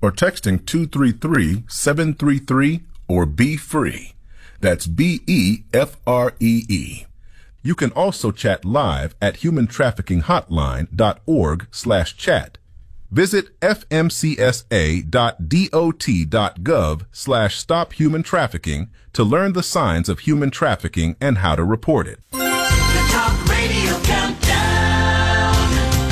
or texting 233-733 or Be Free. That's BEFREE. You can also chat live at humantraffickinghotline.org/chat. Visit fmcsa.dot.gov/stophumantrafficking to learn the signs of human trafficking and how to report it. The Talk Radio Countdown.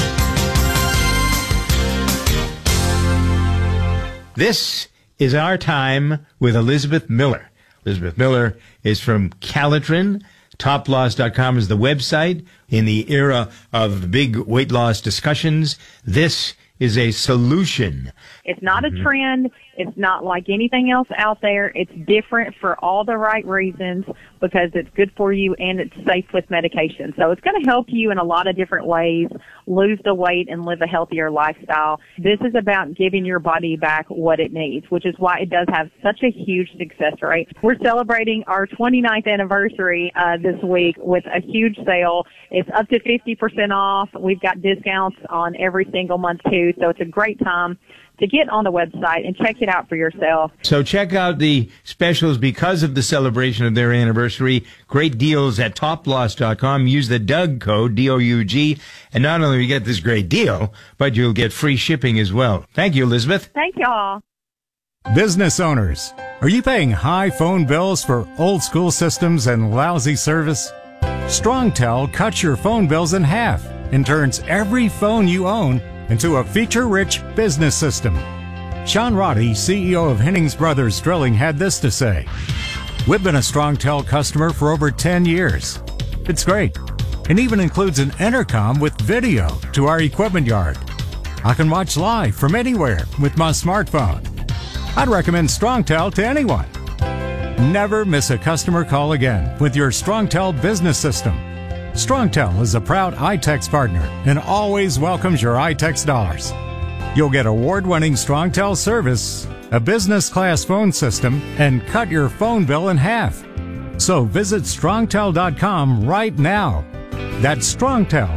This is Our Time with Elizabeth Miller. Elizabeth Miller is from Calitrin. TopLoss.com is the website. In the era of big weight loss discussions, this is a solution. It's not a trend. It's not like anything else out there. It's different for all the right reasons because it's good for you and it's safe with medication. So it's going to help you in a lot of different ways lose the weight and live a healthier lifestyle. This is about giving your body back what it needs, which is why it does have such a huge success rate. We're celebrating our 29th anniversary this week with a huge sale. It's up to 50% off. We've got discounts on every single month too, so it's a great time to get on the website and check it out for yourself. So check out the specials because of the celebration of their anniversary. Great deals at toploss.com. Use the Doug code, D-O-U-G, and not only will you get this great deal, but you'll get free shipping as well. Thank you, Elizabeth. Thank y'all. Business owners, are you paying high phone bills for old school systems and lousy service? StrongTel cuts your phone bills in half and turns every phone you own into a feature-rich business system. Sean Roddy, CEO of Hennings Brothers Drilling, had this to say. We've been a StrongTel customer for over 10 years. It's great. It even includes an intercom with video to our equipment yard. I can watch live from anywhere with my smartphone. I'd recommend StrongTel to anyone. Never miss a customer call again with your StrongTel business system. StrongTel is a proud iTex partner and always welcomes your iTex dollars. You'll get award-winning StrongTel service, a business-class phone system, and cut your phone bill in half. So visit StrongTel.com right now. That's StrongTel,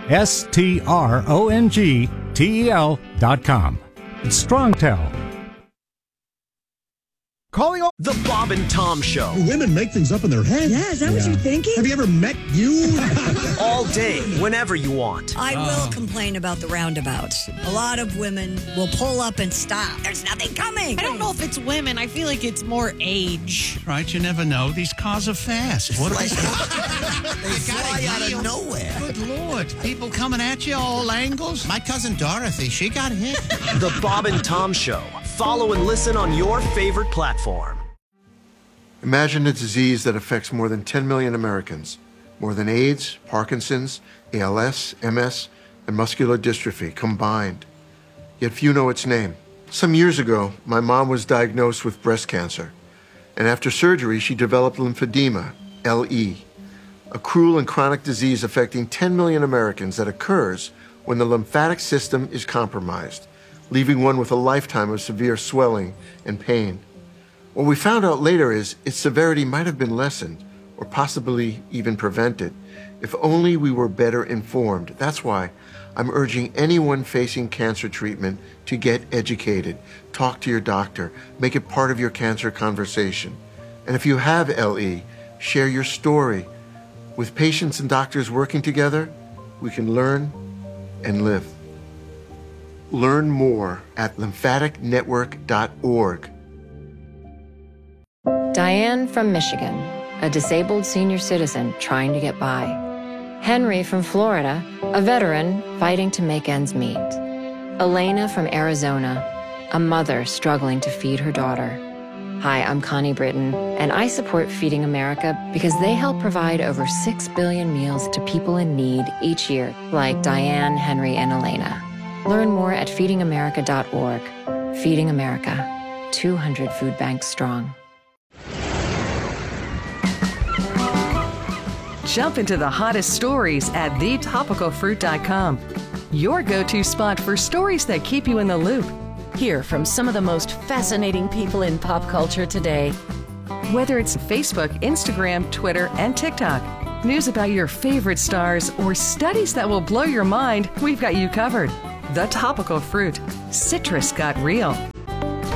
StrongTel.com. It's StrongTel. Calling all The Bob and Tom Show. Women make things up in their head. Yeah, is that what you're thinking? Have you ever met you? All day, whenever you want. I will complain about the roundabouts. A lot of women will pull up and stop. There's nothing coming. I don't know if it's women. I feel like it's more age. Right, you never know. These cars are fast. What They fly out of nowhere. Good Lord. People coming at you all angles. My cousin Dorothy, she got hit. The Bob and Tom Show. Follow and listen on your favorite platform. Imagine a disease that affects more than 10 million Americans, more than AIDS, Parkinson's, ALS, MS, and muscular dystrophy combined. Yet few know its name. Some years ago, my mom was diagnosed with breast cancer, and after surgery, she developed lymphedema, LE, a cruel and chronic disease affecting 10 million Americans that occurs when the lymphatic system is compromised, leaving one with a lifetime of severe swelling and pain. What we found out later is its severity might have been lessened or possibly even prevented if only we were better informed. That's why I'm urging anyone facing cancer treatment to get educated. Talk to your doctor. Make it part of your cancer conversation. And if you have LE, share your story. With patients and doctors working together, we can learn and live. Learn more at lymphaticnetwork.org. Diane from Michigan, a disabled senior citizen trying to get by. Henry from Florida, a veteran fighting to make ends meet. Elena from Arizona, a mother struggling to feed her daughter. Hi, I'm Connie Britton, and I support Feeding America because they help provide over 6 billion meals to people in need each year, like Diane, Henry, and Elena. Learn more at feedingamerica.org. Feeding America, 200 food banks strong. Jump into the hottest stories at thetopicalfruit.com. Your go-to spot for stories that keep you in the loop. Hear from some of the most fascinating people in pop culture today. Whether it's Facebook, Instagram, Twitter, and TikTok, news about your favorite stars, or studies that will blow your mind, we've got you covered. The Topical Fruit. Citrus got real.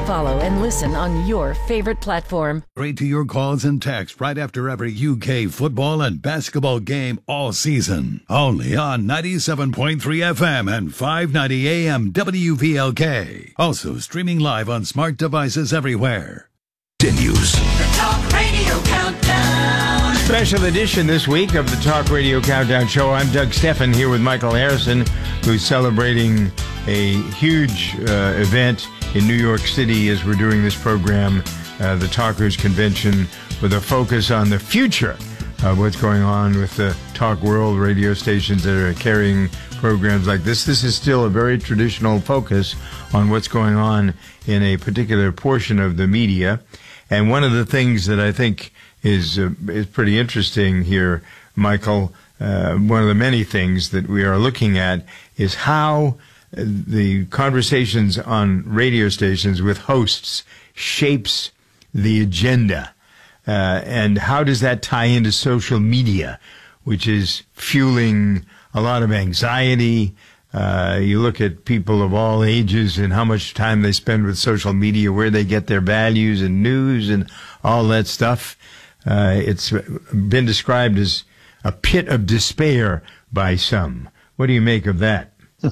Follow and listen on your favorite platform. Straight to your calls and texts right after every UK football and basketball game all season. Only on 97.3 FM and 590 AM WVLK. Also streaming live on smart devices everywhere. Continues. The Talk Radio Countdown. Special edition this week of the Talk Radio Countdown Show. I'm Doug Steffen here with Michael Harrison, who's celebrating a huge event in New York City as we're doing this program, the Talkers Convention, with a focus on the future of what's going on with the Talk World radio stations that are carrying programs like this. This is still a very traditional focus on what's going on in a particular portion of the media. And one of the things that I think is pretty interesting here, Michael, one of the many things that we are looking at is how the conversations on radio stations with hosts shapes the agenda. And how does that tie into social media, which is fueling a lot of anxiety? You look at people of all ages and how much time they spend with social media, where they get their values and news and all that stuff. It's been described as a pit of despair by some. What do you make of that?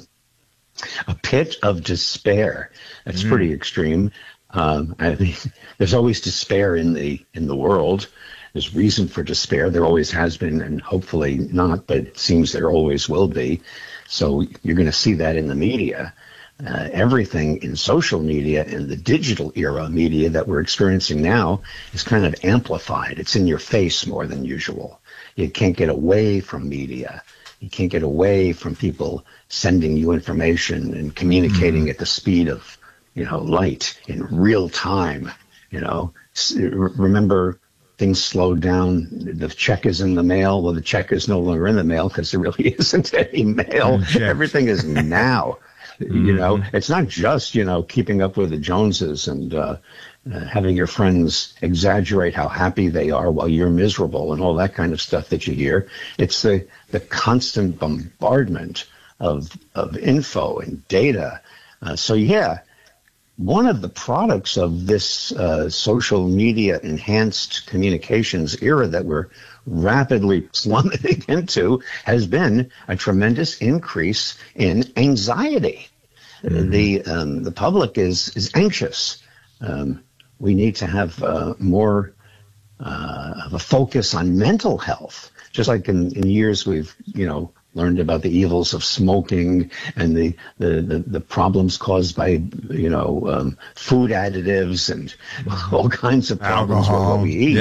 A pit of despair. That's pretty extreme. I mean, there's always despair in the world. There's reason for despair. There always has been, and hopefully not, but it seems there always will be. So you're going to see that in the media. Everything in social media and the digital era media that we're experiencing now is kind of amplified. It's in your face more than usual. You can't get away from media. You can't get away from people sending you information and communicating at the speed of, light in real time. Remember, things slowed down. The check is in the mail. Well, the check is no longer in the mail because there really isn't any mail. Everything is now. It's not just, keeping up with the Joneses and having your friends exaggerate how happy they are while you're miserable and all that kind of stuff that you hear. It's the constant bombardment of info and data. One of the products of this social media enhanced communications era that we're rapidly plummeting into has been a tremendous increase in anxiety. The public is anxious. We need to have more of a focus on mental health, just like in years we've learned about the evils of smoking and the problems caused by food additives and all kinds of problems with what we eat.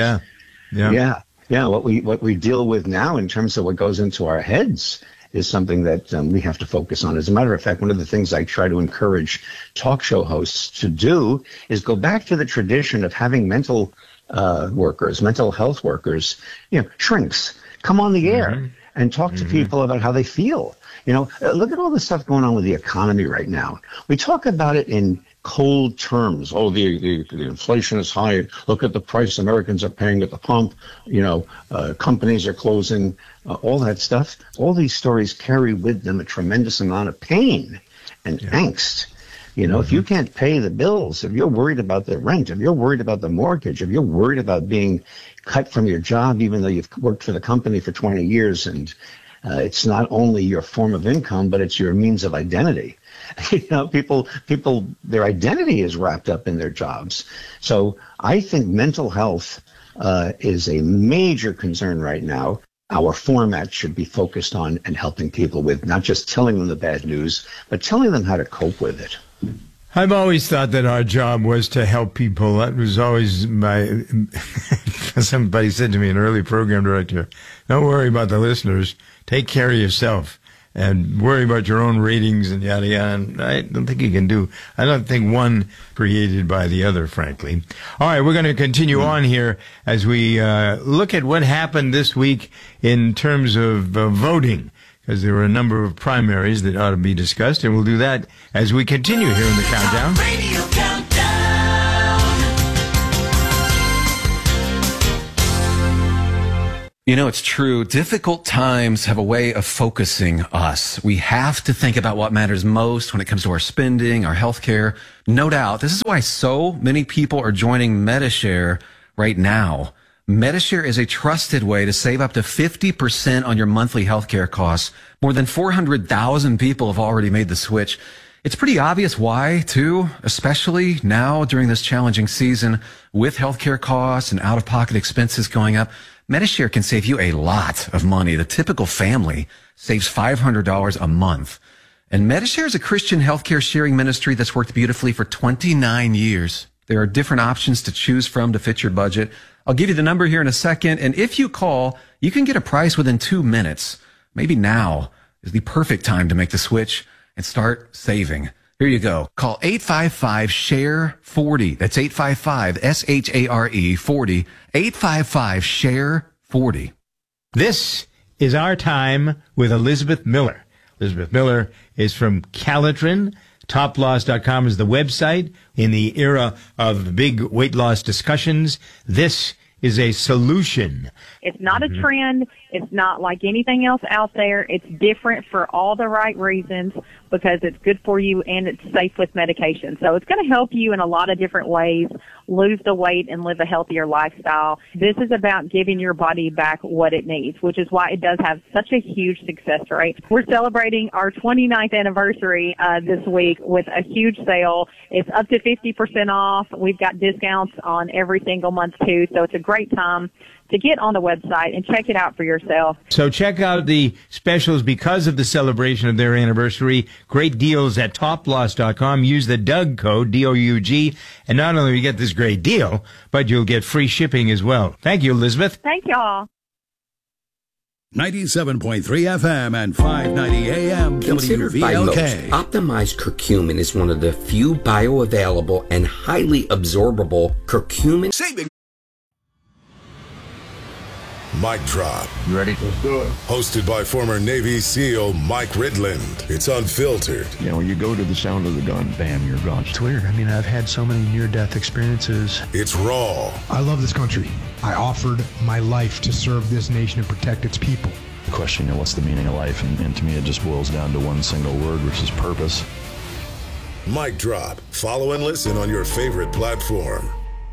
What we deal with now in terms of what goes into our heads is something that we have to focus on. As a matter of fact, one of the things I try to encourage talk show hosts to do is go back to the tradition of having mental health workers, shrinks, come on the air and talk to people about how they feel. Look at all the stuff going on with the economy right now. We talk about it in cold terms. Oh, the inflation is high. Look at the price Americans are paying at the pump. Companies are closing. All that stuff. All these stories carry with them a tremendous amount of pain and angst. If you can't pay the bills, if you're worried about the rent, if you're worried about the mortgage, if you're worried about being cut from your job, even though you've worked for the company for 20 years, and it's not only your form of income, but it's your means of identity. People, their identity is wrapped up in their jobs. So I think mental health is a major concern right now. Our format should be focused on and helping people with not just telling them the bad news, but telling them how to cope with it. I've always thought that our job was to help people. That was always somebody said to me, an early program director, don't worry about the listeners. Take care of yourself and worry about your own ratings and yada yada. And I don't think one created by the other, frankly. All right, we're going to continue on here as we look at what happened this week in terms of voting, because there were a number of primaries that ought to be discussed, and we'll do that as we continue here in the Countdown. Radio Countdown. You know, it's true. Difficult times have a way of focusing us. We have to think about what matters most when it comes to our spending, our healthcare. No doubt. This is why so many people are joining Medi-Share right now. Medi-Share is a trusted way to save up to 50% on your monthly healthcare costs. More than 400,000 people have already made the switch. It's pretty obvious why, too, especially now during this challenging season with healthcare costs and out-of-pocket expenses going up. Medi-Share can save you a lot of money. The typical family saves $500 a month. And Medi-Share is a Christian healthcare sharing ministry that's worked beautifully for 29 years. There are different options to choose from to fit your budget. I'll give you the number here in a second. And if you call, you can get a price within 2 minutes. Maybe now is the perfect time to make the switch and start saving. Here you go. Call 855-SHARE-40. That's 855-SHARE 40. 855-SHARE-40. This is Our Time with Elizabeth Miller. Elizabeth Miller is from Calitrin. TopLoss.com is the website. In the era of big weight loss discussions, this is a solution. It's not a trend. It's not like anything else out there. It's different for all the right reasons because it's good for you and it's safe with medication. So it's going to help you in a lot of different ways lose the weight and live a healthier lifestyle. This is about giving your body back what it needs, which is why it does have such a huge success rate. We're celebrating our 29th anniversary this week with a huge sale. It's up to 50% off. We've got discounts on every single month too, so it's a great time to get on the website and check it out for yourself. So check out the specials because of the celebration of their anniversary. Great deals at toploss.com. Use the Doug code, D-O-U-G, and not only will you get this great deal, but you'll get free shipping as well. Thank you, Elizabeth. Thank y'all. 97.3 FM and 590 AM Considered by most, WVLK. optimized curcumin is one of the few bioavailable and highly absorbable curcumin. Saving. Mic Drop. You ready? Let's do it. Hosted by former Navy SEAL Mike Ridland. It's unfiltered. You know, when you go to the sound of the gun, bam, you're gone. It's weird. I mean, I've had so many near-death experiences. It's raw. I love this country. I offered my life to serve this nation and protect its people. The question, what's the meaning of life? And to me, it just boils down to one single word, which is purpose. Mic Drop. Follow and listen on your favorite platform.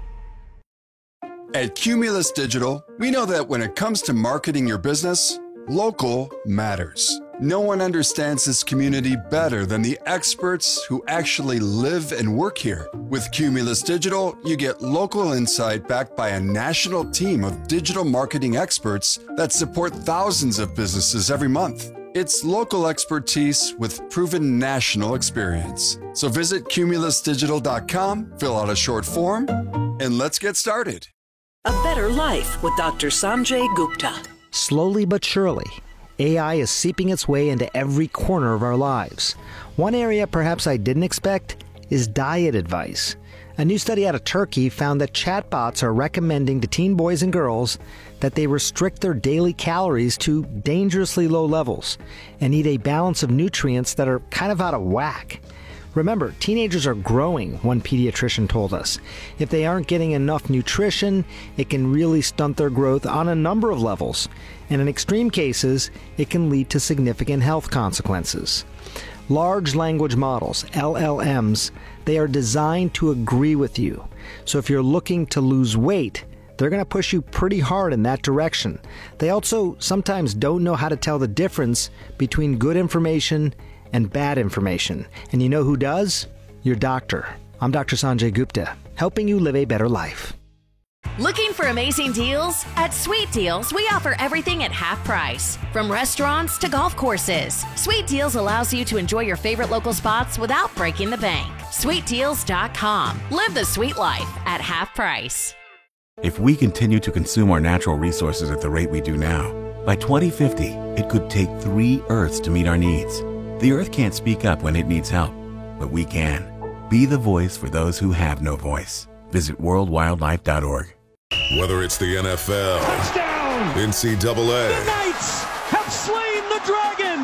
At Cumulus Digital, we know that when it comes to marketing your business, local matters. No one understands this community better than the experts who actually live and work here. With Cumulus Digital, you get local insight backed by a national team of digital marketing experts that support thousands of businesses every month. It's local expertise with proven national experience. So visit cumulusdigital.com, fill out a short form, and let's get started. A Better Life with Dr. Sanjay Gupta. Slowly but surely, AI is seeping its way into every corner of our lives. One area perhaps I didn't expect is diet advice. A new study out of Turkey found that chatbots are recommending to teen boys and girls that they restrict their daily calories to dangerously low levels and eat a balance of nutrients that are kind of out of whack. Remember, teenagers are growing, one pediatrician told us. If they aren't getting enough nutrition, it can really stunt their growth on a number of levels. And in extreme cases, it can lead to significant health consequences. Large language models, LLMs, they are designed to agree with you. So if you're looking to lose weight, they're going to push you pretty hard in that direction. They also sometimes don't know how to tell the difference between good information and bad information. And you know who does? Your doctor. I'm Dr. Sanjay Gupta, helping you live a better life. Looking for amazing deals? At Sweet Deals, we offer everything at half price. From restaurants to golf courses, Sweet Deals allows you to enjoy your favorite local spots without breaking the bank. SweetDeals.com. Live the sweet life at half price. If we continue to consume our natural resources at the rate we do now, by 2050, it could take 3 Earths to meet our needs. The Earth can't speak up when it needs help, but we can. Be the voice for those who have no voice. Visit worldwildlife.org. Whether it's the NFL, Touchdown! NCAA, The Knights have slain the dragon!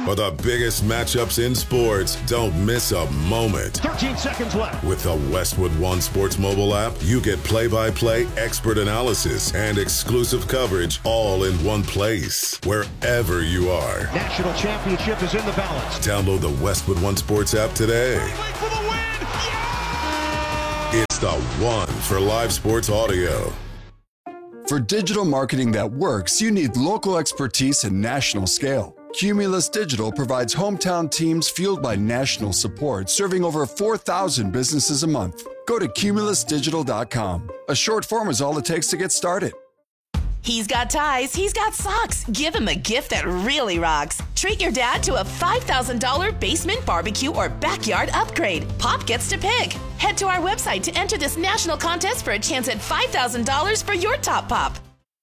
For the biggest matchups in sports, don't miss a moment. 13 seconds left. With the Westwood One Sports mobile app, you get play-by-play expert analysis and exclusive coverage all in one place, wherever you are. National championship is in the balance. Download the Westwood One Sports app today. For the win! It's the one for live sports audio. For digital marketing that works, you need local expertise and national scale. Cumulus Digital provides hometown teams fueled by national support, serving over 4,000 businesses a month. Go to cumulusdigital.com. A short form is all it takes to get started. He's got ties, he's got socks. Give him a gift that really rocks. Treat your dad to a $5,000 basement barbecue or backyard upgrade. Pop gets to pick. Head to our website to enter this national contest for a chance at $5,000 for your top pop.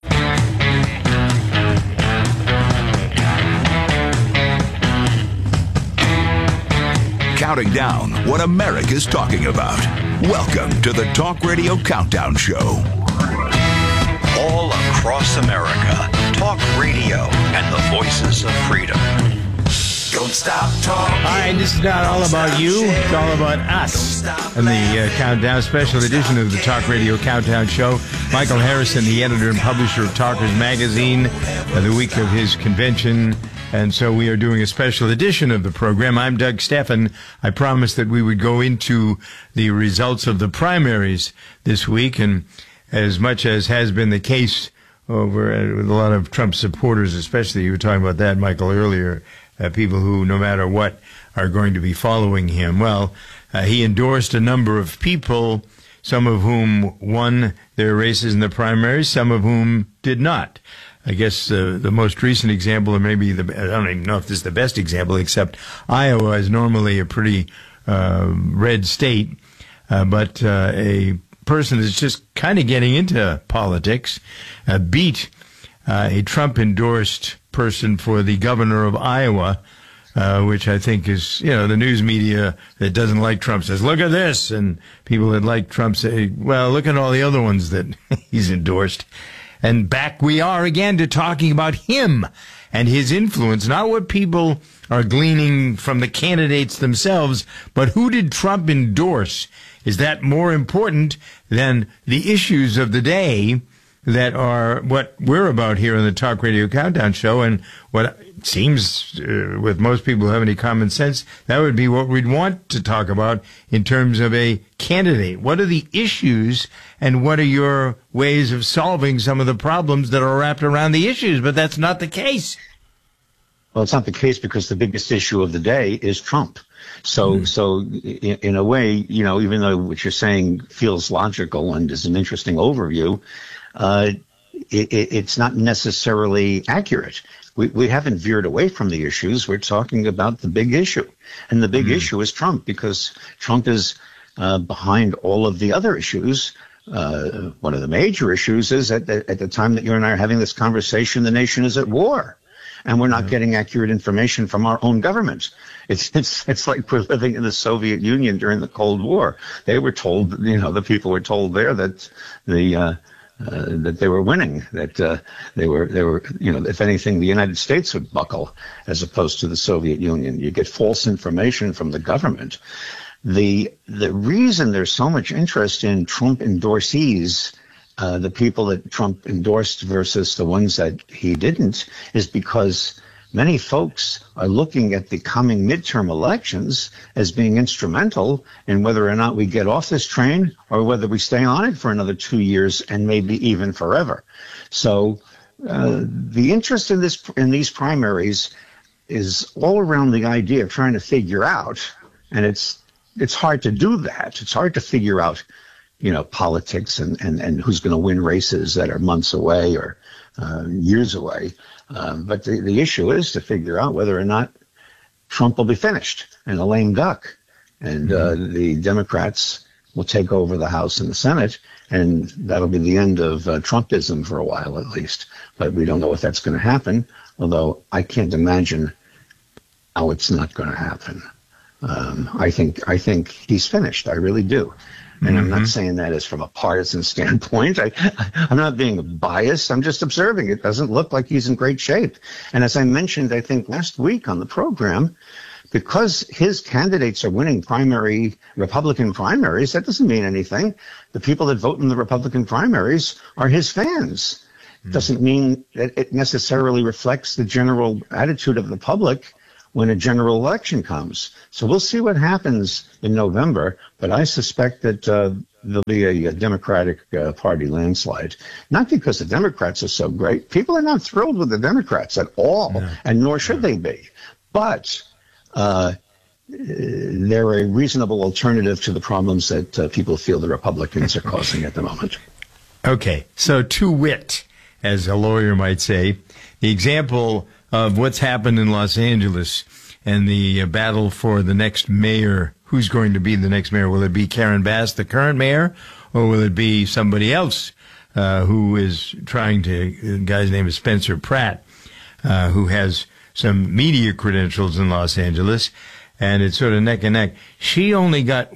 Counting down what America's talking about. Welcome to the Talk Radio Countdown Show. All across America, talk radio and the voices of freedom. Don't stop talking. All right, this is not all about you. It's all about us. And the Countdown special edition of the Talk Radio Countdown Show. Michael Harrison, the editor and publisher of Talkers Magazine, the week of his convention. And so we are doing a special edition of the program. I'm Doug Steffen. I promised that we would go into the results of the primaries this week. And as much as has been the case over with a lot of Trump supporters, especially, you were talking about that, Michael, earlier, people who, no matter what, are going to be following him. Well, he endorsed a number of people, some of whom won their races in the primaries, some of whom did not. I guess the most recent example, or maybe I don't even know if this is the best example, except Iowa is normally a pretty red state, but a person that's just kind of getting into politics beat a Trump-endorsed person for the governor of Iowa, which I think is, the news media that doesn't like Trump says, look at this, and people that like Trump say, well, look at all the other ones that he's endorsed. And back we are again to talking about him and his influence, not what people are gleaning from the candidates themselves, but who did Trump endorse? Is that more important than the issues of the day that are what we're about here on the Talk Radio Countdown Show? And what seems, with most people who have any common sense, that would be what we'd want to talk about in terms of a candidate. What are the issues and what are your ways of solving some of the problems that are wrapped around the issues? But that's not the case. Well, it's not the case because the biggest issue of the day is Trump. So in a way, even though what you're saying feels logical and is an interesting overview, it's not necessarily accurate. We haven't veered away from the issues. We're talking about the big issue. And the big issue is Trump, because Trump is behind all of the other issues. One of the major issues is at the time that you and I are having this conversation, the nation is at war. And we're not getting accurate information from our own government. It's like we're living in the Soviet Union during the Cold War. They were told, the people were told there that that they were winning, that they were, if anything, the United States would buckle as opposed to the Soviet Union. You get false information from the government. The reason there's so much interest in Trump endorsees, the people that Trump endorsed versus the ones that he didn't, is because many folks are looking at the coming midterm elections as being instrumental in whether or not we get off this train or whether we stay on it for another 2 years and maybe even forever. So the interest in these primaries is all around the idea of trying to figure out, and it's hard to do that. It's hard to figure out, politics and who's going to win races that are months away or years away. But the issue is to figure out whether or not Trump will be finished and a lame duck. And the Democrats will take over the House and the Senate, and that'll be the end of Trumpism for a while at least. But we don't know if that's going to happen, although I can't imagine how it's not going to happen. I think he's finished. I really do. And I'm not saying that as from a partisan standpoint. I'm not being biased. I'm just observing. It doesn't look like he's in great shape. And as I mentioned, I think last week on the program, because his candidates are winning Republican primaries, that doesn't mean anything. The people that vote in the Republican primaries are his fans. Doesn't mean that it necessarily reflects the general attitude of the public when a general election comes. So we'll see what happens in November, but I suspect that there'll be a Democratic Party landslide. Not because the Democrats are so great. People are not thrilled with the Democrats at all, and nor should they be. But they're a reasonable alternative to the problems that people feel the Republicans are causing at the moment. Okay, so to wit, as a lawyer might say, the example of what's happened in Los Angeles and the battle for the next mayor. Who's going to be the next mayor? Will it be Karen Bass, the current mayor, or will it be somebody else who is trying to, the guy's name is Spencer Pratt, who has some media credentials in Los Angeles, and it's sort of neck and neck. She only got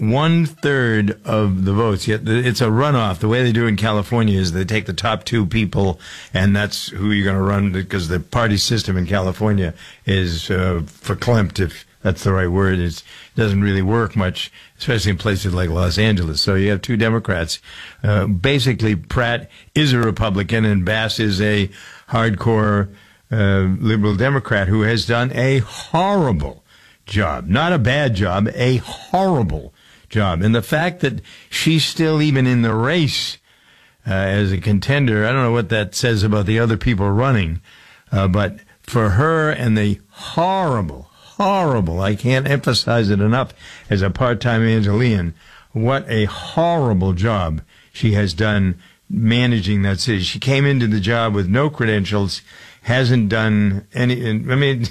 1/3 of the votes. Yet it's a runoff. The way they do in California is they take the top 2 people, and that's who you're going to run, because the party system in California is verklempt, if that's the right word. It doesn't really work much, especially in places like Los Angeles. So you have 2 Democrats. Basically, Pratt is a Republican, and Bass is a hardcore liberal Democrat who has done a horrible job. Not a bad job, a horrible job. And the fact that she's still even in the race as a contender, I don't know what that says about the other people running, but for her and the horrible, I can't emphasize it enough as a part-time Angelean, what a horrible job she has done managing that city. She came into the job with no credentials, hasn't done any, I mean,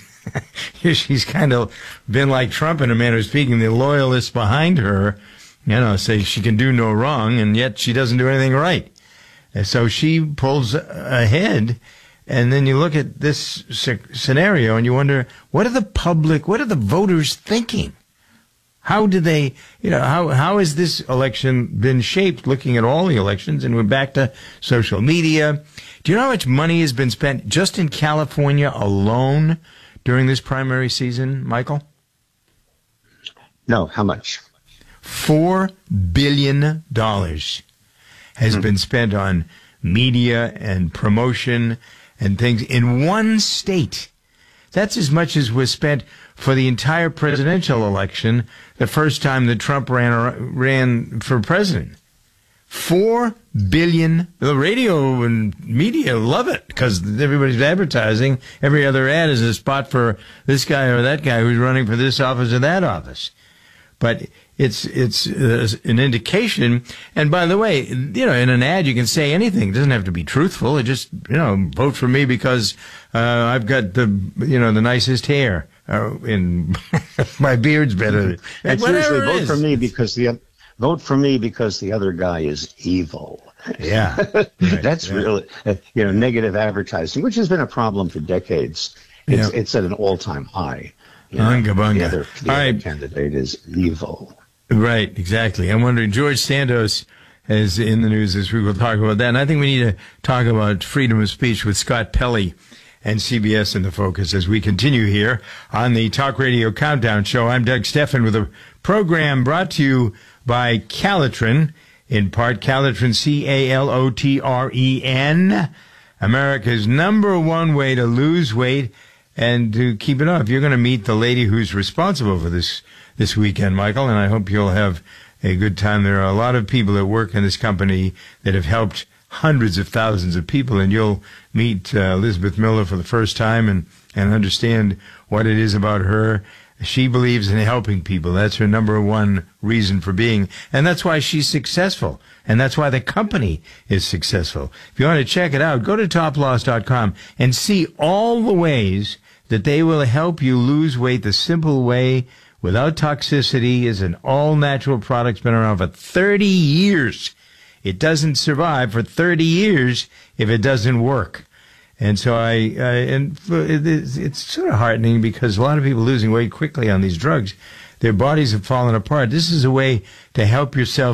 she's kind of been like Trump in a manner of speaking. The loyalists behind her, say she can do no wrong, and yet she doesn't do anything right. And so she pulls ahead, and then you look at this scenario and you wonder, what are the voters thinking? How do they, how has this election been shaped, looking at all the elections? And we're back to social media. Do you know how much money has been spent just in California alone during this primary season, Michael? No, how much? $4 billion has been spent on media and promotion and things in one state. That's as much as was spent for the entire presidential election the first time that Trump ran for president. $4 billion. The radio and media love it because everybody's advertising. Every other ad is a spot for this guy or that guy who's running for this office or that office. But it's an indication. And by the way, in an ad you can say anything. It doesn't have to be truthful. It just, vote for me because I've got the nicest hair. And my beard's better. It's usually vote for me because the other guy is evil. Yeah. That's really, negative advertising, which has been a problem for decades. It's at an all-time high. Bunga, bunga. The other candidate is evil. Right, exactly. I'm wondering, George Santos is in the news this week. We'll talk about that. And I think we need to talk about freedom of speech with Scott Pelley and CBS in the focus as we continue here on the Talk Radio Countdown Show. I'm Doug Stephan with a program brought to you by Calitrin, in part Calitrin, Calotren, America's #1 way to lose weight and to keep it off. You're going to meet the lady who's responsible for this weekend, Michael, and I hope you'll have a good time. There are a lot of people that work in this company that have helped hundreds of thousands of people, and you'll meet Elizabeth Miller for the first time and understand what it is about her. She believes in helping people. That's her #1 reason for being, and that's why she's successful, and that's why the company is successful. If you want to check it out, go to toploss.com and see all the ways that they will help you lose weight the simple way, without toxicity, is an all-natural product. It's been around for 30 years. It doesn't survive for 30 years if it doesn't work. And so it's sort of heartening because a lot of people losing weight quickly on these drugs, their bodies have fallen apart. This is a way to help yourself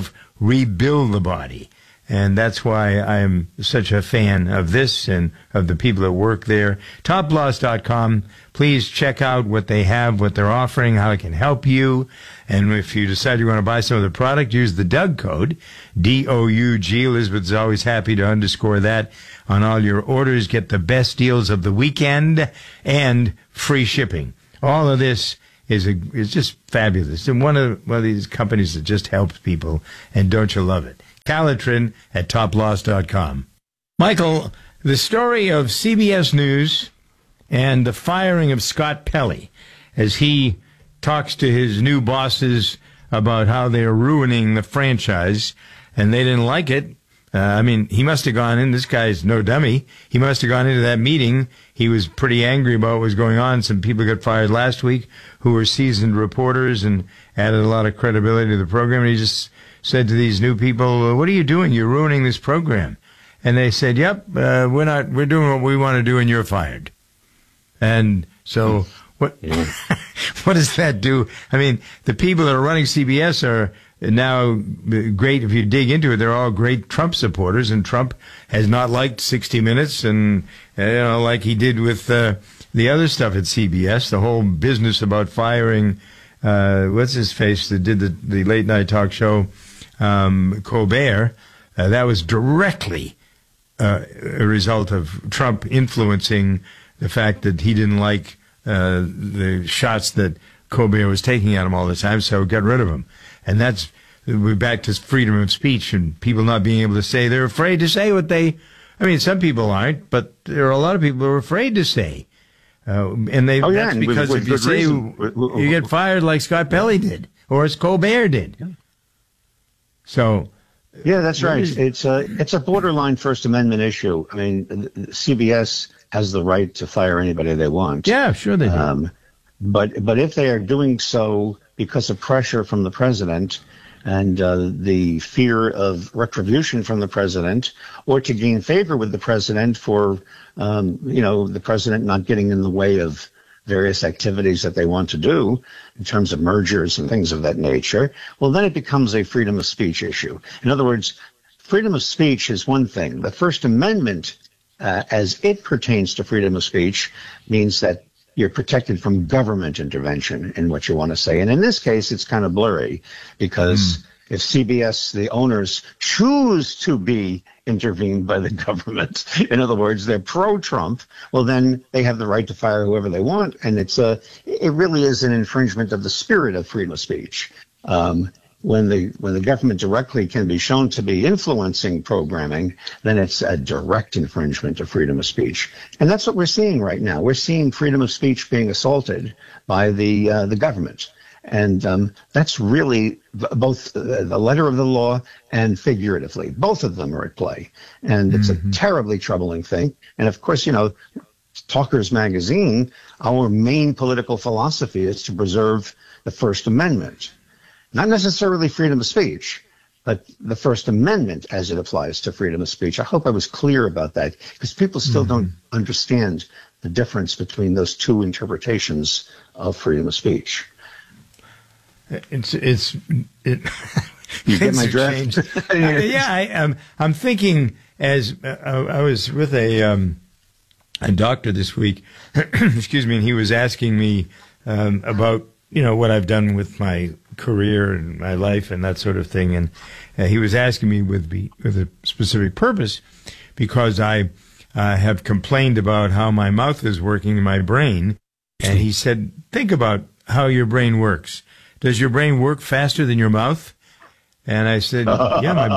rebuild the body. And that's why I'm such a fan of this and of the people that work there. Toploss.com. Please check out what they have, what they're offering, how it can help you. And if you decide you want to buy some of the product, use the Doug code, D-O-U-G. Elizabeth's always happy to underscore that on all your orders. Get the best deals of the weekend and free shipping. All of this is just fabulous. And one of these companies that just helps people, and don't you love it? Calitrin at toploss.com. Michael, the story of CBS News and the firing of Scott Pelley as he talks to his new bosses about how they're ruining the franchise, and they didn't like it. He must have gone in. This guy's no dummy. He must have gone into that meeting. He was pretty angry about what was going on. Some people got fired last week who were seasoned reporters and added a lot of credibility to the program. And he just said to these new people, "What are you doing? You're ruining this program." And they said, "Yep, we're doing what we want to do, and you're fired." And so what does that do? I mean, the people that are running CBS are now great. If you dig into it, they're all great Trump supporters, and Trump has not liked 60 Minutes, and like he did with the other stuff at CBS, the whole business about firing what's his face that did the late night talk show, Colbert. That was directly a result of Trump influencing the fact that he didn't like the shots that Colbert was taking at him all the time, so got rid of him. And we're back to freedom of speech and people not being able to say. They're afraid to say what some people aren't, but there are a lot of people who are afraid to say. That's because if you say you get fired like Scott Pelley did, or as Colbert did. Yeah. So. Yeah, that's right. It's a borderline First Amendment issue. I mean, CBS has the right to fire anybody they want. Yeah, sure they do. But if they are doing so because of pressure from the president and the fear of retribution from the president, or to gain favor with the president for, the president not getting in the way of various activities that they want to do in terms of mergers and things of that nature, well, then it becomes a freedom of speech issue. In other words, freedom of speech is one thing. The First Amendment, as it pertains to freedom of speech, means that you're protected from government intervention in what you want to say. And in this case, it's kind of blurry because if CBS, the owners, choose to be intervened by the government, in other words, they're pro-Trump, well, then they have the right to fire whoever they want. And it really is an infringement of the spirit of freedom of speech. When the government directly can be shown to be influencing programming, then it's a direct infringement of freedom of speech. And that's what we're seeing right now. We're seeing freedom of speech being assaulted by the government. And that's really both the letter of the law and figuratively. Both of them are at play. And it's a terribly troubling thing. And of course, Talkers Magazine, our main political philosophy is to preserve the First Amendment. Not necessarily freedom of speech, but the First Amendment as it applies to freedom of speech. I hope I was clear about that because people still don't understand the difference between those two interpretations of freedom of speech. You get my drift? I'm thinking as I was with a doctor this week, excuse me, and he was asking me about what I've done with my career and my life and that sort of thing, and he was asking me with a specific purpose because I have complained about how my mouth is working in my brain, and he said, think about how your brain works. Does your brain work faster than your mouth? And I said, yeah, my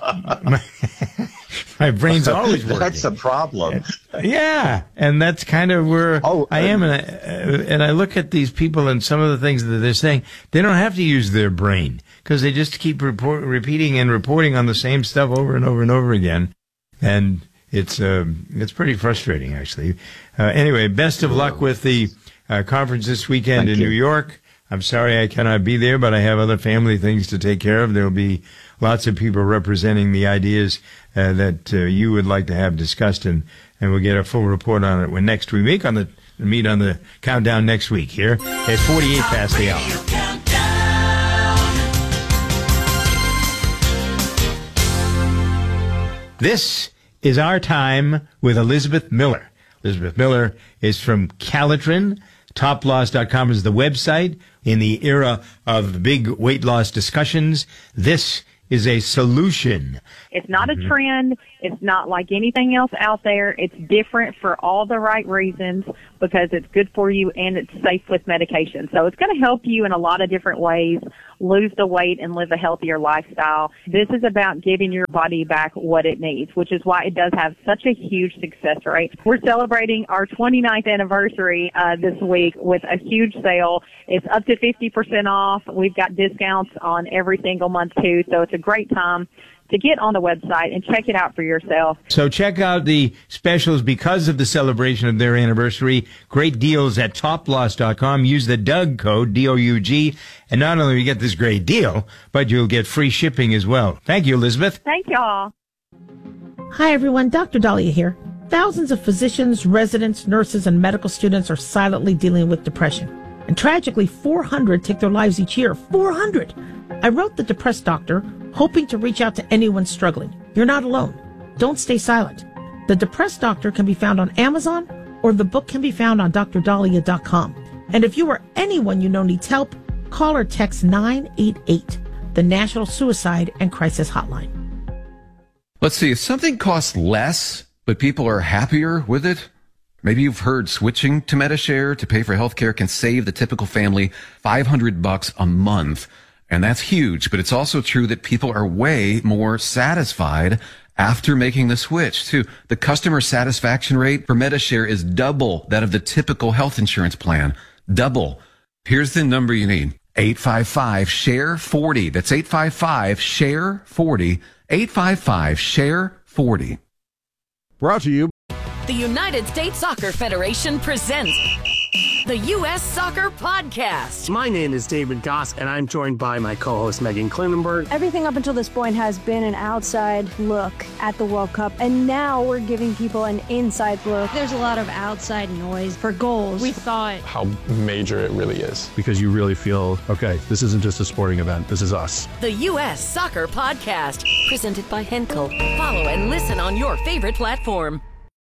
brain's always working. That's the problem. Yeah, and that's kind of where I am. And I look at these people and some of the things that they're saying, they don't have to use their brain because they just keep repeating and reporting on the same stuff over and over and over again. And it's pretty frustrating, actually. Anyway, best of luck with the conference this weekend in New York. I'm sorry I cannot be there, but I have other family things to take care of. There will be lots of people representing the ideas that you would like to have discussed, and we'll get a full report on it when next we meet on the countdown next week here at 48 past the hour. This is Our Time with Elizabeth Miller. Elizabeth Miller is from Calitrin. TopLoss.com is the website. In the era of big weight loss discussions, this is a solution. It's not a trend. It's not like anything else out there. It's different for all the right reasons because it's good for you and it's safe with medication. So it's going to help you in a lot of different ways lose the weight and live a healthier lifestyle. This is about giving your body back what it needs, which is why it does have such a huge success rate. We're celebrating our 29th anniversary this week with a huge sale. It's up to 50% off. We've got discounts on every single month too, so it's a great time to get on the website and check it out for yourself. So check out the specials because of the celebration of their anniversary. Great deals at toploss.com. Use the Doug code, D-O-U-G, and not only will you get this great deal, but you'll get free shipping as well. Thank you, Elizabeth. Thank y'all. Hi, everyone. Dr. Dahlia here. Thousands of physicians, residents, nurses, and medical students are silently dealing with depression. And tragically, 400 take their lives each year. 400! I wrote The Depressed Doctor, hoping to reach out to anyone struggling. You're not alone. Don't stay silent. The Depressed Doctor can be found on Amazon, or the book can be found on drdahlia.com. And if you or anyone you know needs help, call or text 988, the National Suicide and Crisis Hotline. Let's see, if something costs less, but people are happier with it, maybe you've heard switching to Medishare to pay for healthcare can save the typical family $500 a month. And that's huge, but it's also true that people are way more satisfied after making the switch, too. The customer satisfaction rate for Medishare is double that of the typical health insurance plan. Double. Here's the number you need. 855-SHARE-40. That's 855-SHARE-40. 855-SHARE-40. Brought to you. The United States Soccer Federation presents the U.S. Soccer Podcast. My name is David Goss, and I'm joined by my co-host Megan Klinenberg. Everything up until this point has been an outside look at the World Cup, and now we're giving people an inside look. There's a lot of outside noise for goals. We thought How major it really is. Because you really feel, okay, this isn't just a sporting event, this is us. The U.S. Soccer Podcast, presented by Henkel. Follow and listen on your favorite platform.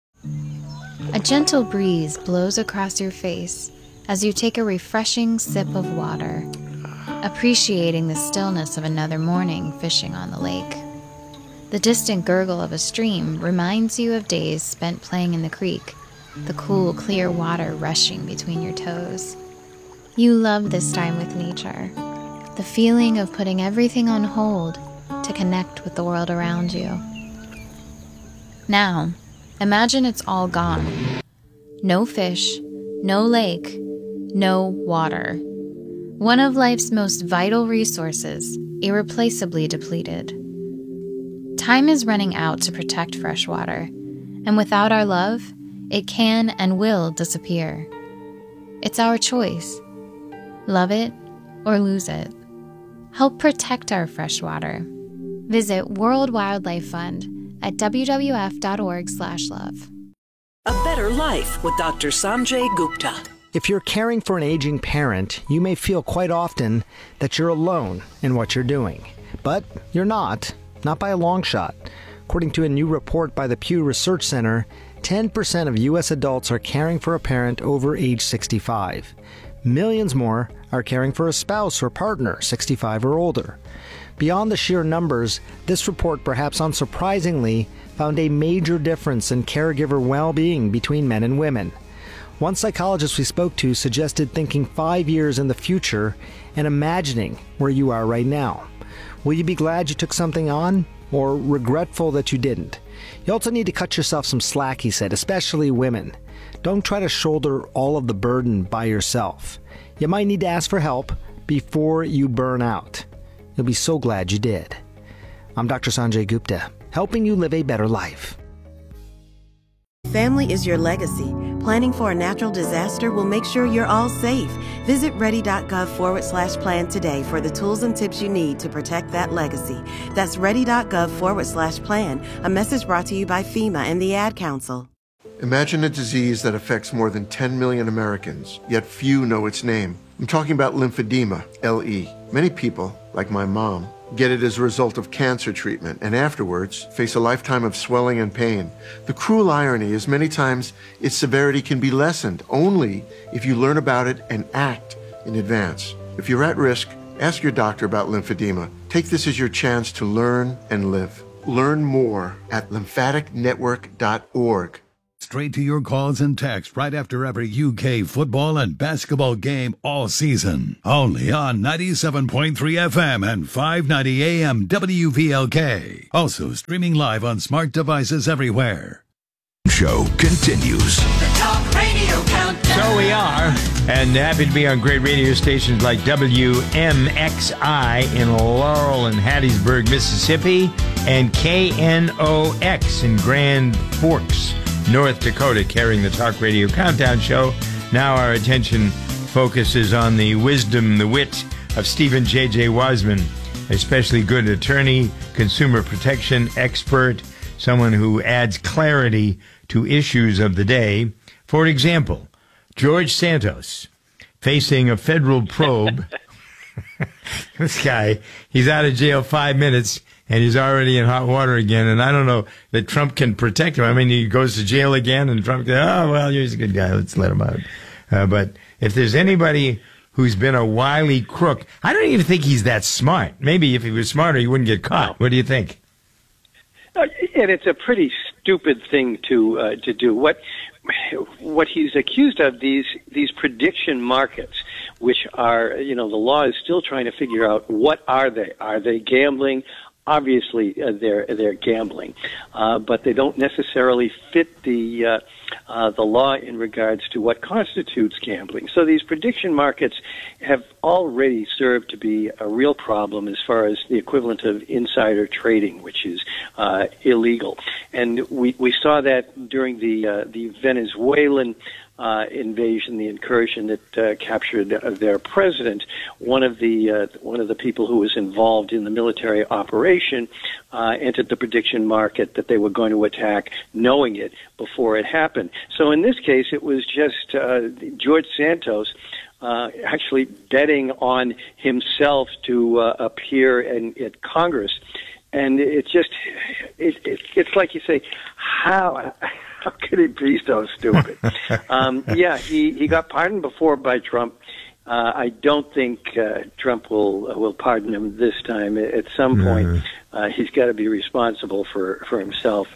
A gentle breeze blows across your face as you take a refreshing sip of water, appreciating the stillness of another morning fishing on the lake. The distant gurgle of a stream reminds you of days spent playing in the creek, the cool, clear water rushing between your toes. You love this time with nature, the feeling of putting everything on hold to connect with the world around you. Now, imagine it's all gone. No fish, no lake, no water. One of life's most vital resources, irreplaceably depleted. Time is running out to protect fresh water, and without our love, it can and will disappear. It's our choice. Love it or lose it. Help protect our fresh water. Visit World Wildlife Fund at wwf.org/love. A Better Life with Dr. Sanjay Gupta. If you're caring for an aging parent, you may feel quite often that you're alone in what you're doing. But you're not by a long shot. According to a new report by the Pew Research Center, 10% of U.S. adults are caring for a parent over age 65. Millions more are caring for a spouse or partner 65 or older. Beyond the sheer numbers, this report, perhaps unsurprisingly, found a major difference in caregiver well-being between men and women. One psychologist we spoke to suggested thinking 5 years in the future and imagining where you are right now. Will you be glad you took something on, or regretful that you didn't? You also need to cut yourself some slack, he said, especially women. Don't try to shoulder all of the burden by yourself. You might need to ask for help before you burn out. You'll be so glad you did. I'm Dr. Sanjay Gupta, helping you live a better life. Family is your legacy. Planning for a natural disaster will make sure you're all safe. Visit ready.gov/plan today for the tools and tips you need to protect that legacy. That's ready.gov/plan. A message brought to you by FEMA and the Ad Council. Imagine a disease that affects more than 10 million Americans, yet few know its name. I'm talking about lymphedema, LE. Many people, like my mom, get it as a result of cancer treatment, and afterwards face a lifetime of swelling and pain. The cruel irony is many times its severity can be lessened only if you learn about it and act in advance. If you're at risk, ask your doctor about lymphedema. Take this as your chance to learn and live. Learn more at lymphaticnetwork.org. Straight to your calls and texts right after every UK football and basketball game all season. Only on 97.3 FM and 590 AM WVLK. Also streaming live on smart devices everywhere. Show continues. The Talk Radio Countdown. So we are, and happy to be on great radio stations like WMXI in Laurel and Hattiesburg, Mississippi, and KNOX in Grand Forks, North Dakota, carrying the Talk Radio Countdown Show. Now our attention focuses on the wisdom, the wit of Stephen J.J. Wasman, especially good attorney, consumer protection expert, someone who adds clarity to issues of the day. For example, George Santos facing a federal probe. This guy, he's out of jail 5 minutes, and he's already in hot water again. And I don't know that Trump can protect him. I mean, he goes to jail again, and Trump goes, oh, well, he's a good guy. Let's let him out. But if there's anybody who's been a wily crook, I don't even think he's that smart. Maybe if he was smarter, he wouldn't get caught. What do you think? And it's a pretty stupid thing to do. What he's accused of, these prediction markets, which are, the law is still trying to figure out what are they? Are they gambling? Obviously, they're gambling, but they don't necessarily fit the law in regards to what constitutes gambling. So these prediction markets have already served to be a real problem as far as the equivalent of insider trading, which is illegal. And we saw that during the Venezuelan invasion, the incursion that captured their president. One of the people who was involved in the military operation entered the prediction market that they were going to attack, knowing it before it happened. So in this case, it was just George Santos actually betting on himself to appear at Congress, and it's like you say, how could he be so stupid? He got pardoned before by Trump. I don't think Trump will pardon him this time. At some point, he's got to be responsible for himself.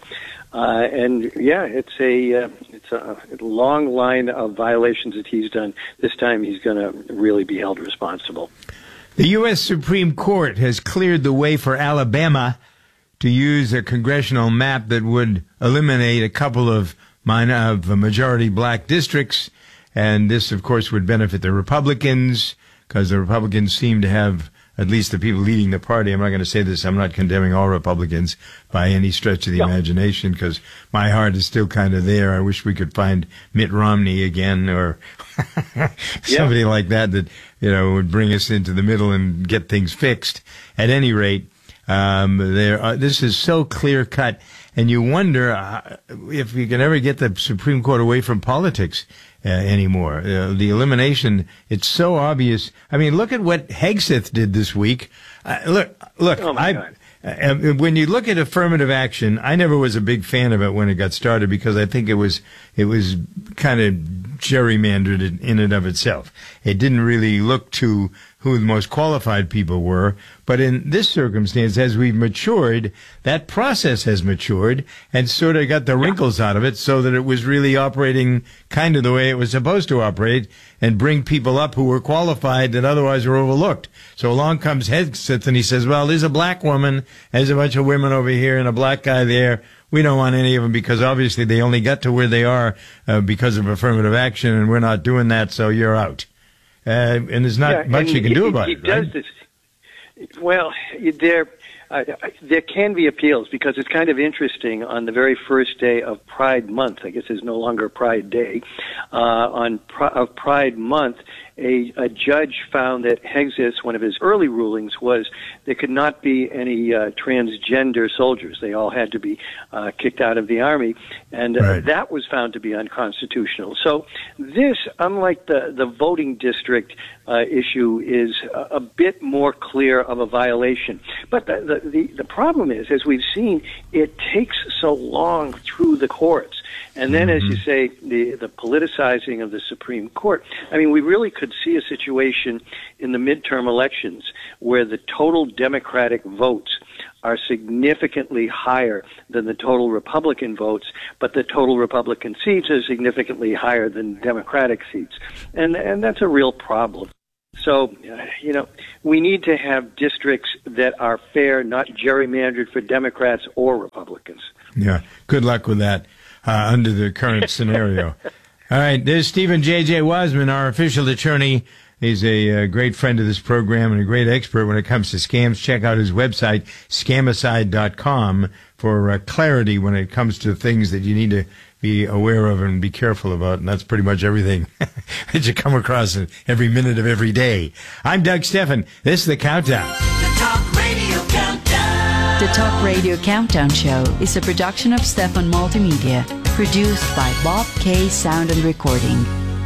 It's a long line of violations that he's done. This time, he's going to really be held responsible. The U.S. Supreme Court has cleared the way for Alabama to use a congressional map that would eliminate a couple of majority black districts. And this, of course, would benefit the Republicans, because the Republicans seem to have, at least the people leading the party. I'm not going to say this. I'm not condemning all Republicans by any stretch of the imagination, because my heart is still kind of there. I wish we could find Mitt Romney again, or somebody like that would bring us into the middle and get things fixed. At any rate, this is so clear cut, and you wonder if we can ever get the Supreme Court away from politics anymore. The elimination, it's so obvious. I mean, look at what Hegseth did this week. Look. Oh my God. When you look at affirmative action, I never was a big fan of it when it got started, because I think it was kind of gerrymandered in and of itself. It didn't really look to who the most qualified people were. But in this circumstance, as we've matured, that process has matured and sort of got the wrinkles out of it, so that it was really operating kind of the way it was supposed to operate, and bring people up who were qualified that otherwise were overlooked. So along comes Hegseth, and he says, well, there's a black woman, there's a bunch of women over here, and a black guy there. We don't want any of them, because obviously they only got to where they are because of affirmative action, and we're not doing that, so you're out. And there's not much you can do about it. He does this. Well, there can be appeals, because it's kind of interesting. On the very first day of Pride Month, I guess it's no longer Pride Day, of Pride Month, a judge found that Hexis, one of his early rulings, was there could not be any transgender soldiers. They all had to be kicked out of the Army, and that was found to be unconstitutional. So this, unlike the voting district issue, is a bit more clear of a violation. But the problem is, as we've seen, it takes so long through the courts. And then, as you say, the politicizing of the Supreme Court. I mean, we really could see a situation in the midterm elections where the total Democratic votes are significantly higher than the total Republican votes, but the total Republican seats are significantly higher than Democratic seats. And that's a real problem. So, we need to have districts that are fair, not gerrymandered for Democrats or Republicans. Yeah, good luck with that under the current scenario. All right, there's Stephen J.J. Wasman, our official attorney. He's a great friend of this program and a great expert when it comes to scams. Check out his website, scamicide.com, for clarity when it comes to things that you need to be aware of and be careful about. And that's pretty much everything that you come across every minute of every day. I'm Doug Steffen. This is The Countdown. The Talk Radio Countdown. The Talk Radio Countdown Show is a production of Steffen Multimedia, produced by Bob K. Sound and Recording.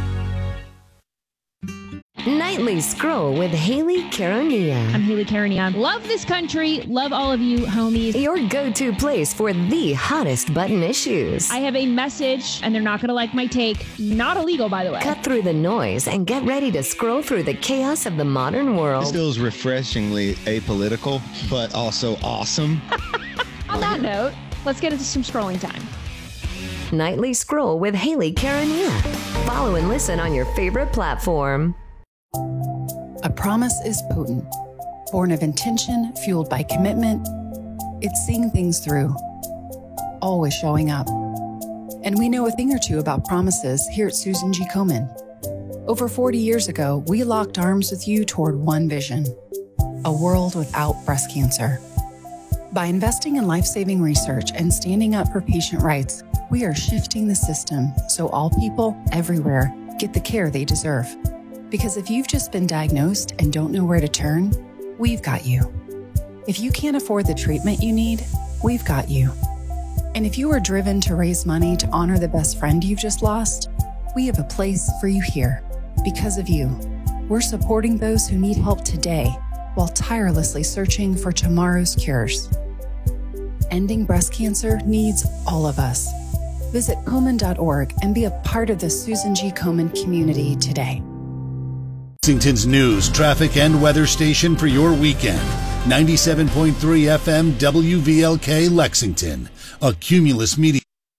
Nightly Scroll with Haley Karania. I'm Haley Karania. Love this country. Love all of you, homies. Your go-to place for the hottest button issues. I have a message, and they're not going to like my take. Not illegal, by the way. Cut through the noise and get ready to scroll through the chaos of the modern world. This feels refreshingly apolitical, but also awesome. On that note, let's get into some scrolling time. Nightly Scroll with Haley Karania. Follow and listen on your favorite platform. A promise is potent, born of intention, fueled by commitment. It's seeing things through, always showing up. And we know a thing or two about promises here at Susan G. Komen. Over 40 years ago, we locked arms with you toward one vision: a world without breast cancer. By investing in life-saving research and standing up for patient rights, we are shifting the system so all people everywhere get the care they deserve. Because if you've just been diagnosed and don't know where to turn, we've got you. If you can't afford the treatment you need, we've got you. And if you are driven to raise money to honor the best friend you've just lost, we have a place for you here. Because of you, we're supporting those who need help today while tirelessly searching for tomorrow's cures. Ending breast cancer needs all of us. Visit Komen.org and be a part of the Susan G. Komen community today. Lexington's news, traffic, and weather station for your weekend. 97.3 FM WVLK Lexington. A Cumulus Media.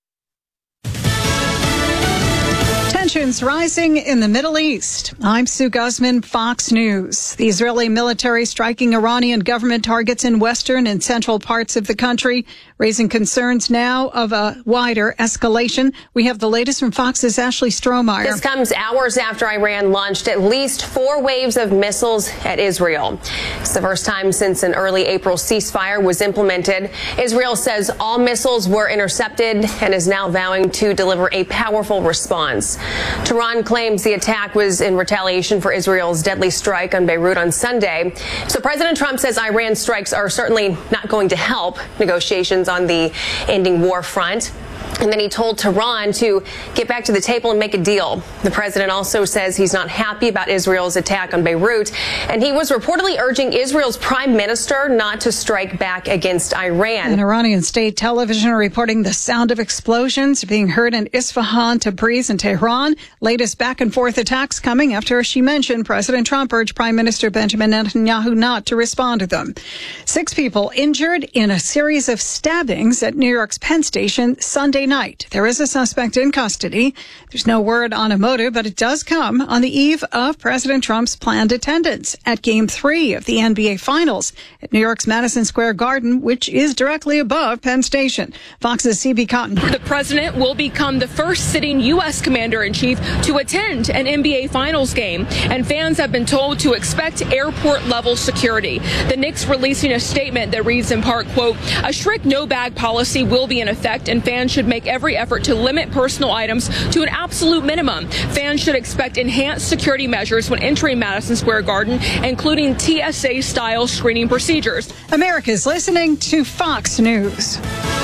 Tensions rising in the Middle East. I'm Sue Guzman, Fox News. The Israeli military striking Iranian government targets in western and central parts of the country, raising concerns now of a wider escalation. We have the latest from Fox's Ashley Strohmeyer. This comes hours after Iran launched at least 4 waves of missiles at Israel. It's the first time since an early April ceasefire was implemented. Israel says all missiles were intercepted and is now vowing to deliver a powerful response. Tehran claims the attack was in retaliation for Israel's deadly strike on Beirut on Sunday. So President Trump says Iran's strikes are certainly not going to help negotiations on the ending war front. And then he told Tehran to get back to the table and make a deal. The president also says he's not happy about Israel's attack on Beirut, and he was reportedly urging Israel's prime minister not to strike back against Iran. An Iranian state television reporting the sound of explosions being heard in Isfahan, Tabriz, and Tehran. Latest back and forth attacks coming after, as she mentioned, President Trump urged Prime Minister Benjamin Netanyahu not to respond to them. 6 people injured in a series of stabbings at New York's Penn Station Sunday night. There is a suspect in custody. There's no word on a motive, but it does come on the eve of President Trump's planned attendance at Game 3 of the NBA Finals at New York's Madison Square Garden, which is directly above Penn Station. Fox's C.B. Cotton. The president will become the first sitting U.S. commander-in-chief to attend an NBA Finals game, and fans have been told to expect airport-level security. The Knicks releasing a statement that reads in part, quote, "A strict no-bag policy will be in effect, and fans should make make every effort to limit personal items to an absolute minimum. Fans should expect enhanced security measures when entering Madison Square Garden, including TSA-style screening procedures. America's listening to Fox News.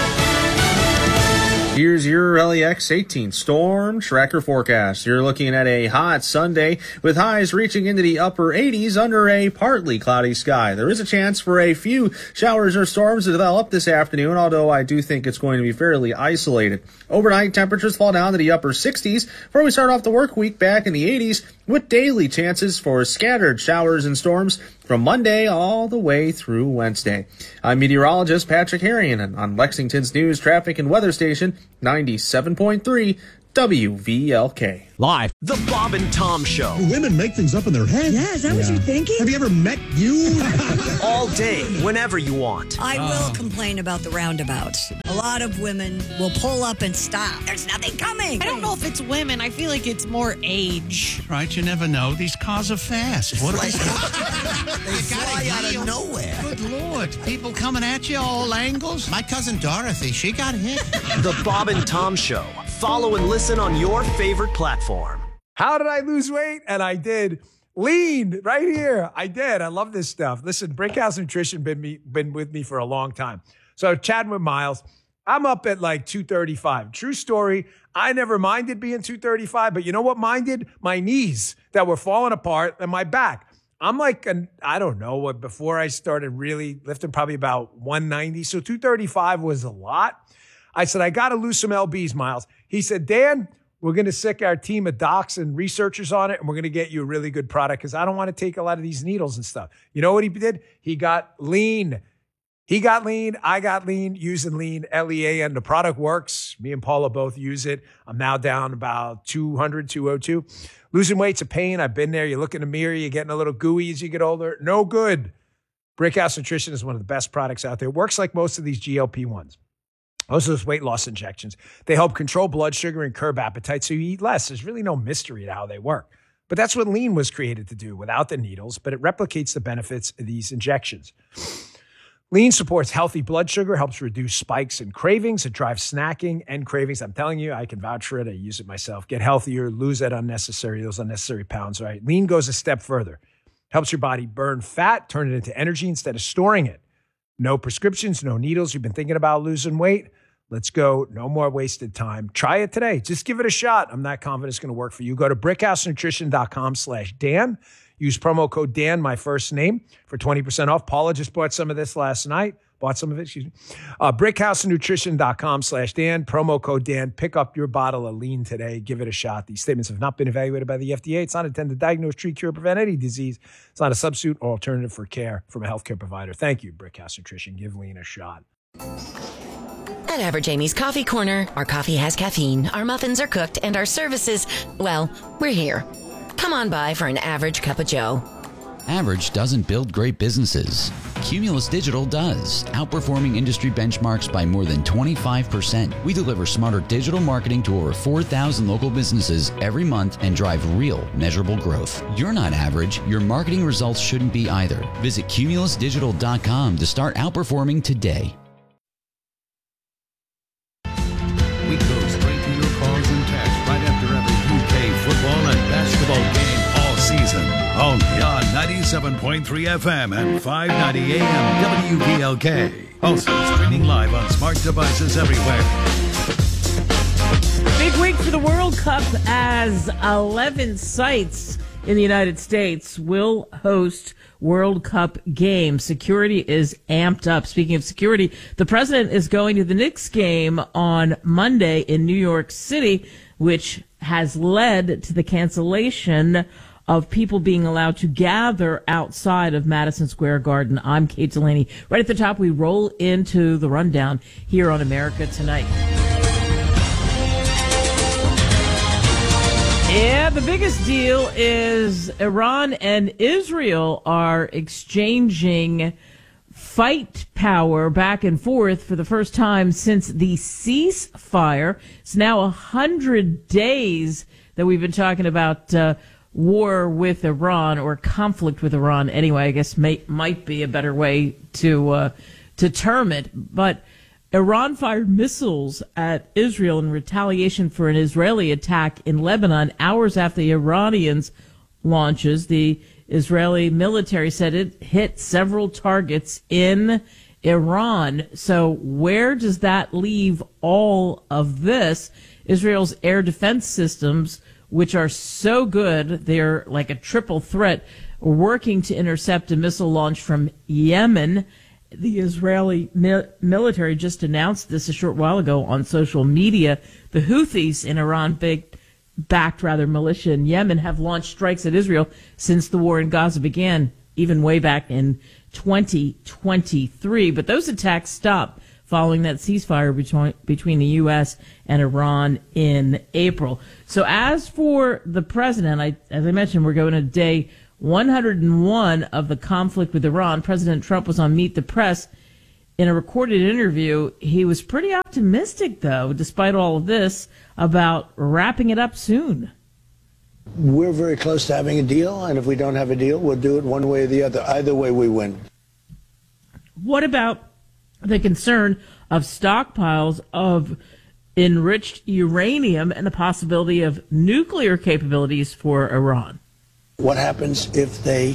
Here's your LEX 18 storm tracker forecast. You're looking at a hot Sunday with highs reaching into the upper 80s under a partly cloudy sky. There is a chance for a few showers or storms to develop this afternoon, although I do think it's going to be fairly isolated. Overnight temperatures fall down to the upper 60s before we start off the work week back in the 80s with daily chances for scattered showers and storms from Monday all the way through Wednesday. I'm meteorologist Patrick Harrion on Lexington's news, traffic, and weather station 97.3 WVLK. Live. The Bob and Tom Show. Women make things up in their head. Yeah, is that what you're thinking? Have you ever met you? All day, whenever you want. I will complain about the roundabouts. A lot of women will pull up and stop. There's nothing coming. I don't know if it's women. I feel like it's more age. Right, you never know. These cars are fast. What They fly out of nowhere. Good Lord. People coming at you all angles. My cousin Dorothy, she got hit. The Bob and Tom Show. Follow and listen on your favorite platform. How did I lose weight? And I did. Lean right here. I did. I love this stuff. Listen, Brickhouse Nutrition been with me for a long time. So chatting with Miles, I'm up at like 235. True story. I never minded being 235, but you know what minded? My knees that were falling apart and my back. I'm like, I don't know what, before I started really lifting, probably about 190. So 235 was a lot. I said, I got to lose some LBs, Miles. He said, Dan, we're going to sick our team of docs and researchers on it, and we're going to get you a really good product because I don't want to take a lot of these needles and stuff. You know what he did? He got lean. He got lean. I got lean using lean, LEA, and the product works. Me and Paula both use it. I'm now down about 200, 202. Losing weight's a pain. I've been there. You look in the mirror, you're getting a little gooey as you get older. No good. Brickhouse Nutrition is one of the best products out there. It works like most of these GLP-1s. Most of those weight loss injections, they help control blood sugar and curb appetite so you eat less. There's really no mystery to how they work. But that's what lean was created to do without the needles, but it replicates the benefits of these injections. Lean supports healthy blood sugar, helps reduce spikes and cravings. It drives snacking and cravings. I'm telling you, I can vouch for it. I use it myself. Get healthier, lose those unnecessary pounds, right? Lean goes a step further. Helps your body burn fat, turn it into energy instead of storing it. No prescriptions, no needles. You've been thinking about losing weight? Let's go. No more wasted time. Try it today. Just give it a shot. I'm not confident it's going to work for you. Go to brickhousenutrition.com/Dan. Use promo code Dan, my first name, for 20% off. Paula just bought some of this last night. Brickhousenutrition.com/Dan. Promo code Dan. Pick up your bottle of lean today. Give it a shot. These statements have not been evaluated by the FDA. It's not intended to diagnose, treat, cure, or prevent any disease. It's not a substitute or alternative for care from a healthcare provider. Thank you, Brickhouse Nutrition. Give lean a shot. At Average Amy's Coffee Corner, our coffee has caffeine, our muffins are cooked, and our services, well, we're here. Come on by for an average cup of joe. Average doesn't build great businesses. Cumulus Digital does, outperforming industry benchmarks by more than 25%. We deliver smarter digital marketing to over 4,000 local businesses every month and drive real, measurable growth. You're not average. Your marketing results shouldn't be either. Visit cumulusdigital.com to start outperforming today. We go straight to your calls and texts right after every UK football and basketball game all season. Only on 97.3 FM and 590 AM WVLK. Also streaming live on smart devices everywhere. Big week for the World Cup as 11 sites in the United States will host World Cup games. Security is amped up. Speaking of security, the president is going to the Knicks game on Monday in New York City, which has led to the cancellation of people being allowed to gather outside of Madison Square Garden. I'm Kate Delaney. Right at the top, we roll into the rundown here on America Tonight. Yeah, the biggest deal is Iran and Israel are exchanging fight power back and forth for the first time since the ceasefire. It's now 100 days that we've been talking about war with Iran, or conflict with Iran. Anyway, I guess might be a better way to term it. But Iran fired missiles at Israel in retaliation for an Israeli attack in Lebanon hours after the Iranians' launches. The Israeli military said it hit several targets in Iran. So where does that leave all of this? Israel's air defense systems, which are so good, they're like a triple threat, working to intercept a missile launch from Yemen. The Israeli military just announced this a short while ago on social media. The Houthis in Iran-backed militia in Yemen have launched strikes at Israel since the war in Gaza began, even way back in 2023. But those attacks stopped following that ceasefire between the U.S. and Iran in April. So as for the president, as I mentioned, we're going to day 101 of the conflict with Iran. President Trump was on Meet the Press. In a recorded interview, he was pretty optimistic, though, despite all of this, about wrapping it up soon. We're very close to having a deal, and if we don't have a deal, we'll do it one way or the other. Either way, we win. What about the concern of stockpiles of enriched uranium and the possibility of nuclear capabilities for Iran? What happens if they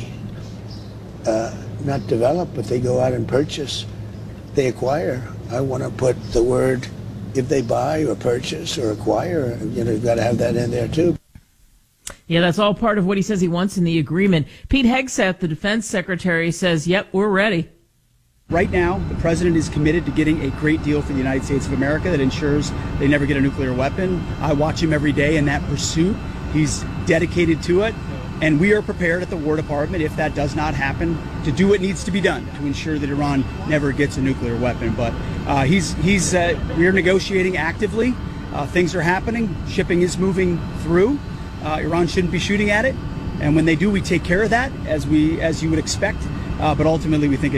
not develop, but they go out and purchase, they acquire? I want to put the word, if they buy or purchase or acquire, you've got to have that in there too. Yeah, that's all part of what he says he wants in the agreement. Pete Hegseth, the defense secretary, says, yep, we're ready. Right now, the president is committed to getting a great deal for the United States of America that ensures they never get a nuclear weapon. I watch him every day in that pursuit. He's dedicated to it. And we are prepared at the War Department, if that does not happen, to do what needs to be done to ensure that Iran never gets a nuclear weapon. But we're negotiating actively. Things are happening. Shipping is moving through. Iran shouldn't be shooting at it. And when they do, we take care of that, as you would expect. But ultimately, we think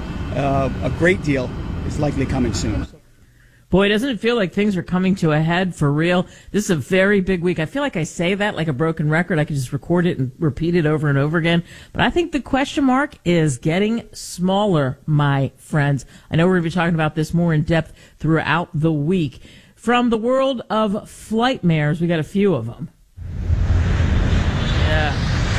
a great deal is likely coming soon. Boy, doesn't it feel like things are coming to a head for real? This is a very big week. I feel like I say that like a broken record. I could just record it and repeat it over and over again. But I think the question mark is getting smaller, my friends. I know we're going to be talking about this more in depth throughout the week. From the world of flightmares, we got a few of them. Yeah.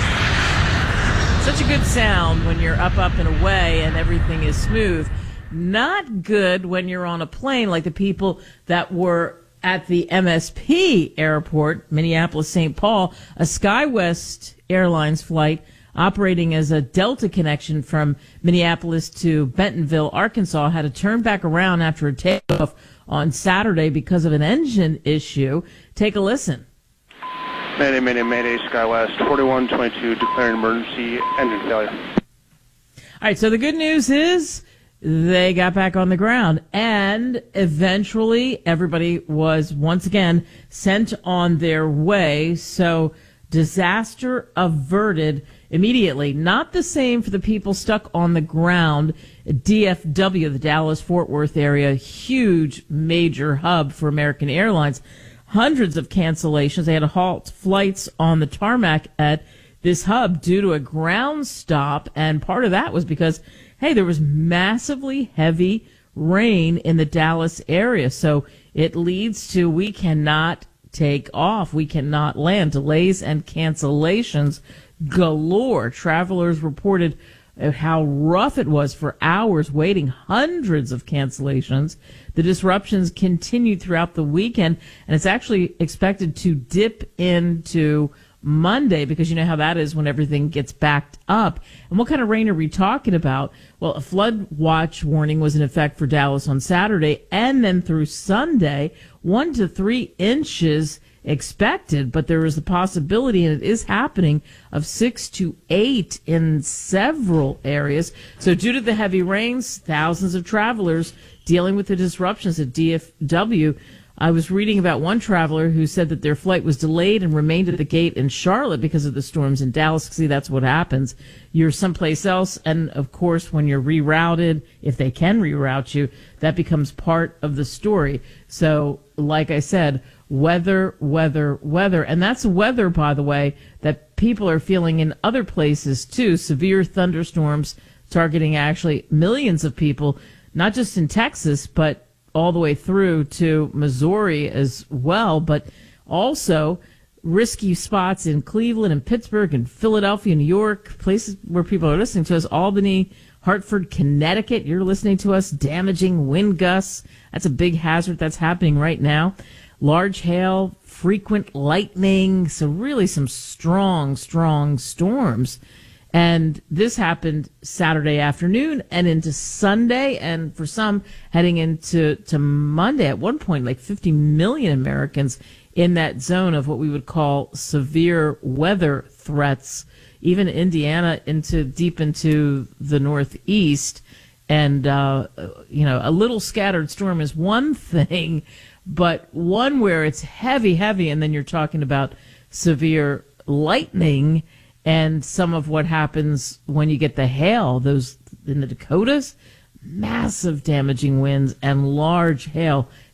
Such a good sound when you're up and away and everything is smooth. Not good when you're on a plane like the people that were at the MSP airport, Minneapolis-St. Paul. A SkyWest Airlines flight operating as a Delta connection from Minneapolis to Bentonville, Arkansas, had to turn back around after a takeoff on Saturday because of an engine issue. Take a listen. Mayday, SkyWest 4122 declaring emergency engine failure. All right, so the good news is they got back on the ground, and eventually everybody was once again sent on their way. So disaster averted immediately. Not the same for the people stuck on the ground. DFW, the Dallas-Fort Worth area, huge major hub for American Airlines. Hundreds of cancellations. They had to halt flights on the tarmac at this hub due to a ground stop, and part of that was because there was massively heavy rain in the Dallas area. So it leads to we cannot take off. We cannot land. Delays and cancellations galore. Travelers reported how rough it was for hours waiting, hundreds of cancellations. The disruptions continued throughout the weekend, and it's actually expected to dip into Monday, because you know how that is when everything gets backed up. And what kind of rain are we talking about? Well, a flood watch warning was in effect for Dallas on Saturday, and then through Sunday, 1 to 3 inches expected, but there is the possibility, and it is happening, of 6 to 8 in several areas. So due to the heavy rains, thousands of travelers dealing with the disruptions at DFW. I was reading about one traveler who said that their flight was delayed and remained at the gate in Charlotte because of the storms in Dallas. See, that's what happens. You're someplace else, and of course, when you're rerouted, if they can reroute you, that becomes part of the story. So, like I said, weather, and that's weather, by the way, that people are feeling in other places too. Severe thunderstorms targeting actually millions of people, not just in Texas, but all the way through to Missouri as well, but also risky spots in Cleveland and Pittsburgh and Philadelphia, New York, places where people are listening to us, Albany, Hartford, Connecticut. You're listening to us. Damaging wind gusts. That's a big hazard that's happening right now. Large hail, frequent lightning. So really some strong storms. And this happened Saturday afternoon and into Sunday, and for some heading into Monday. At one point, like 50 million Americans in that zone of what we would call severe weather threats, even Indiana deep into the Northeast. And, a little scattered storm is one thing, but one where it's heavy, and then you're talking about severe lightning and some of what happens when you get the hail, those in the Dakotas, massive damaging winds and large hail